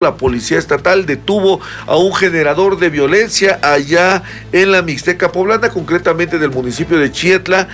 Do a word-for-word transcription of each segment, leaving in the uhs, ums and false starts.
la policía estatal detuvo a un generador de violencia allá en la Mixteca Poblana, concretamente del municipio de Chietla.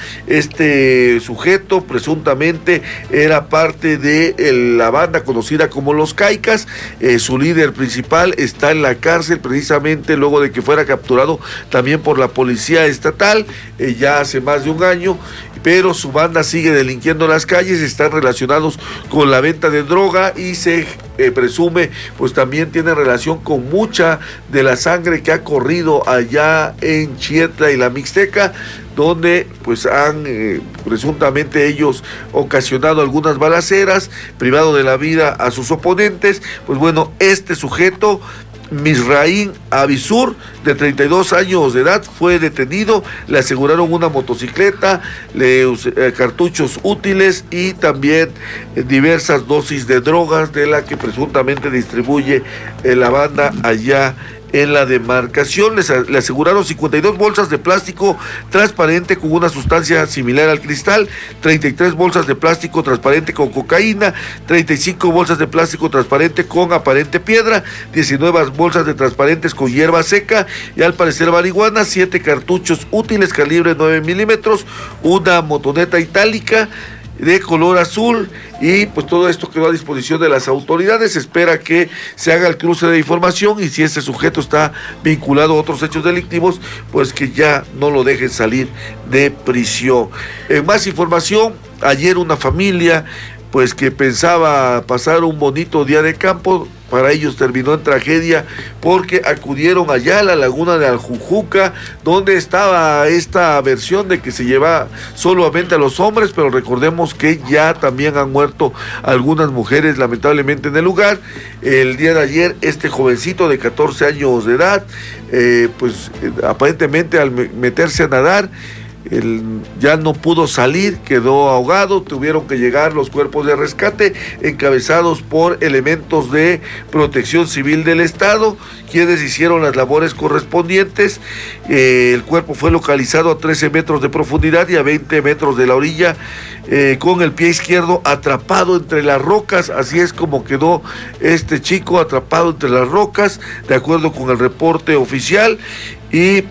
Este sujeto presuntamente era parte de el, la banda conocida como Los Caicas. Eh, su líder principal está en la cárcel precisamente luego de que fuera capturado también por la policía estatal eh, ya hace más de un año, pero su banda sigue delinquiendo en las calles, están relacionados con la venta de droga y se eh, presume pues también tiene relación con mucha de la sangre que ha corrido allá en Chietla y la Mixteca, donde pues han eh, presuntamente ellos ocasionado algunas balaceras, privado de la vida a sus oponentes. Pues bueno, este sujeto Misraín Abisur, de treinta y dos años de edad, fue detenido. Le aseguraron una motocicleta, le, eh, cartuchos útiles y también eh, diversas dosis de drogas de la que presuntamente distribuye eh, la banda allá en la demarcación. Les, le aseguraron cincuenta y dos bolsas de plástico transparente con una sustancia similar al cristal, treinta y tres bolsas de plástico transparente con cocaína, treinta y cinco bolsas de plástico transparente con aparente piedra, diecinueve bolsas de transparentes con hierba seca y al parecer marihuana, siete cartuchos útiles calibre nueve milímetros, una motoneta itálica de color azul, y pues todo esto quedó a disposición de las autoridades. Se espera que se haga el cruce de información y si este sujeto está vinculado a otros hechos delictivos, pues que ya no lo dejen salir de prisión. En más información, ayer una familia pues que pensaba pasar un bonito día de campo, para ellos terminó en tragedia porque acudieron allá a la laguna de Aljujuca, donde estaba esta versión de que se lleva solamente a los hombres, pero recordemos que ya también han muerto algunas mujeres lamentablemente en el lugar. El día de ayer este jovencito de catorce años de edad, eh, pues eh, aparentemente al meterse a nadar, Él ya no pudo salir, quedó ahogado, tuvieron que llegar los cuerpos de rescate encabezados por elementos de Protección Civil del Estado, quienes hicieron las labores correspondientes. Eh, el cuerpo fue localizado a trece metros de profundidad y a veinte metros de la orilla, eh, con el pie izquierdo atrapado entre las rocas. Así es como quedó este chico, atrapado entre las rocas, de acuerdo con el reporte oficial. Y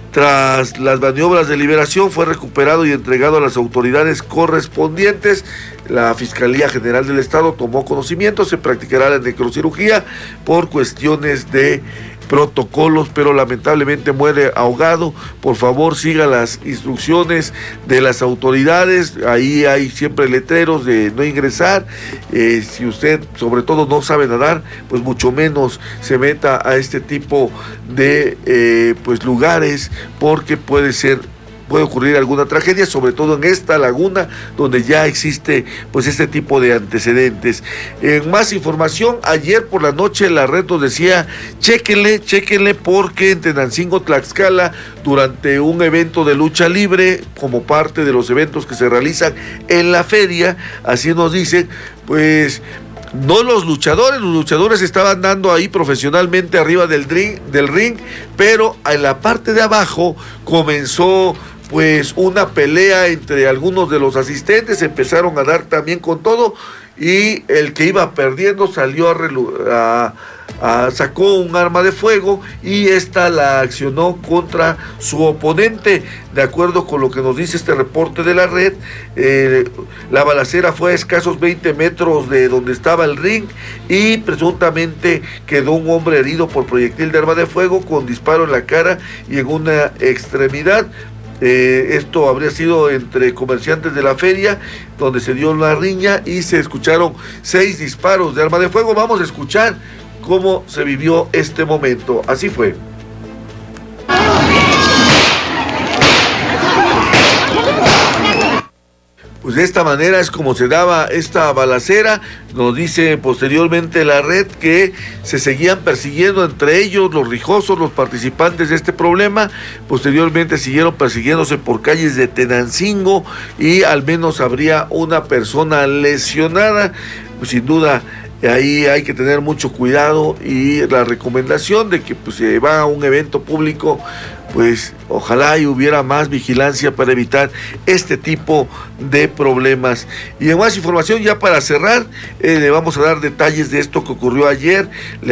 tras las maniobras de liberación fue recuperado y entregado a las autoridades correspondientes. La Fiscalía General del Estado tomó conocimiento, se practicará la necrocirugía por cuestiones de protocolos, pero lamentablemente muere ahogado. Por favor, siga las instrucciones de las autoridades, ahí hay siempre letreros de no ingresar. Eh, si usted sobre todo no sabe nadar, pues mucho menos se meta a este tipo de eh, pues lugares, porque puede ser puede ocurrir alguna tragedia, sobre todo en esta laguna donde ya existe pues este tipo de antecedentes. En más información, ayer por la noche la red nos decía, chéquenle, chéquenle porque en Tenancingo, Tlaxcala, durante un evento de lucha libre, como parte de los eventos que se realizan en la feria, así nos dicen, pues no los luchadores, los luchadores estaban dando ahí profesionalmente arriba del ring, del ring, pero en la parte de abajo comenzó pues una pelea entre algunos de los asistentes, empezaron a dar también con todo, y el que iba perdiendo salió a, relu- a, a sacó un arma de fuego y esta la accionó contra su oponente. De acuerdo con lo que nos dice este reporte de la red, eh, la balacera fue a escasos veinte metros de donde estaba el ring y presuntamente quedó un hombre herido por proyectil de arma de fuego con disparo en la cara y en una extremidad. Eh, esto habría sido entre comerciantes de la feria, donde se dio la riña y se escucharon seis disparos de arma de fuego. Vamos a escuchar cómo se vivió este momento. Así fue. Pues de esta manera es como se daba esta balacera. Nos dice posteriormente la red que se seguían persiguiendo entre ellos, los rijosos, los participantes de este problema. Posteriormente siguieron persiguiéndose por calles de Tenancingo y al menos habría una persona lesionada. Pues sin duda ahí hay que tener mucho cuidado y la recomendación de que pues, se va a un evento público, pues ojalá y hubiera más vigilancia para evitar este tipo de problemas. Y en más información, ya para cerrar, eh, le vamos a dar detalles de esto que ocurrió ayer.